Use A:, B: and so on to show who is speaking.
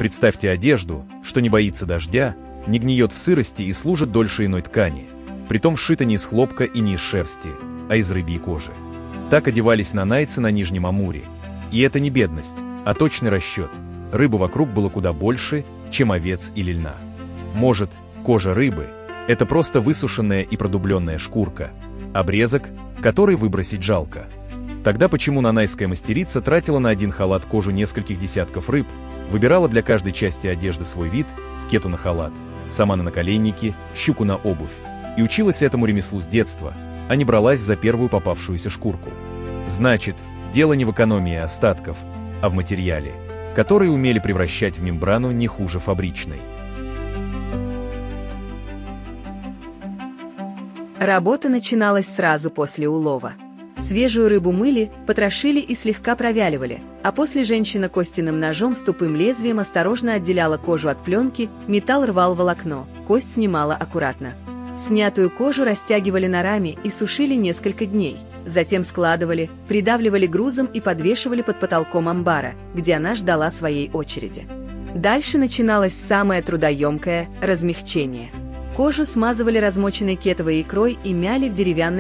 A: Представьте одежду, что не боится дождя, не гниет в сырости и служит дольше иной ткани, притом сшита не из хлопка и не из шерсти, а из рыбьей кожи. Так одевались нанайцы на Нижнем Амуре. И это не бедность, а точный расчет. Рыбы вокруг было куда больше, чем овец или льна. Может, кожа рыбы – это просто высушенная и продубленная шкурка, обрезок, который выбросить жалко. Тогда почему нанайская мастерица тратила на один халат кожу нескольких десятков рыб, выбирала для каждой части одежды свой вид, кету на халат, сама на наколенники, щуку на обувь, и училась этому ремеслу с детства, а не бралась за первую попавшуюся шкурку? Значит, дело не в экономии остатков, а в материале, который умели превращать в мембрану не хуже фабричной.
B: Работа начиналась сразу после улова. Свежую рыбу мыли, потрошили и слегка провяливали, а после женщина костяным ножом с тупым лезвием осторожно отделяла кожу от пленки, металл рвал волокно, кость снимала аккуратно. Снятую кожу растягивали на раме и сушили несколько дней, затем складывали, придавливали грузом и подвешивали под потолком амбара, где она ждала своей очереди. Дальше начиналось самое трудоемкое – размягчение. Кожу смазывали размоченной кетовой икрой и мяли в деревянной